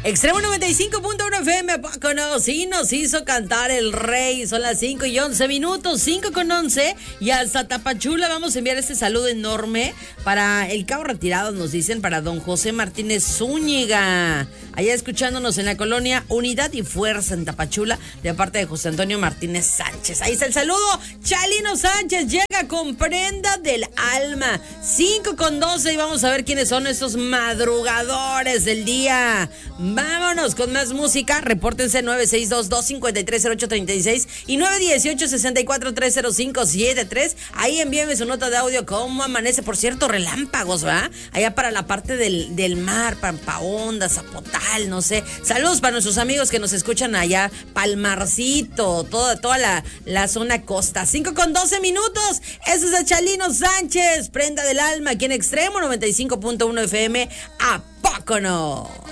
Extremo 95.1 FM, poco no, sí nos hizo cantar el rey. Son las 5:11, 5:11. Y hasta Tapachula vamos a enviar este saludo enorme para el cabo retirado, nos dicen, para don José Martínez Zúñiga. Allá escuchándonos en la colonia Unidad y Fuerza en Tapachula, de parte de José Antonio Martínez Sánchez. Ahí está el saludo. Chalino Sánchez llega con Prenda del Alma. 5:12 y vamos a ver quiénes son estos madrugadores del día. Vámonos con más música. Repórtense 962-253-0836 y 918-64-30573. Ahí envíenme su nota de audio. ¿Cómo amanece? Por cierto, relámpagos, ¿va? Allá para la parte del mar, Pampa Honda, Zapotal, no sé. Saludos para nuestros amigos que nos escuchan allá, Palmarcito, toda la zona costa. 5:12. Eso es de Chalino Sánchez, Prenda del Alma, aquí en Extremo 95.1 FM. ¿A poco no?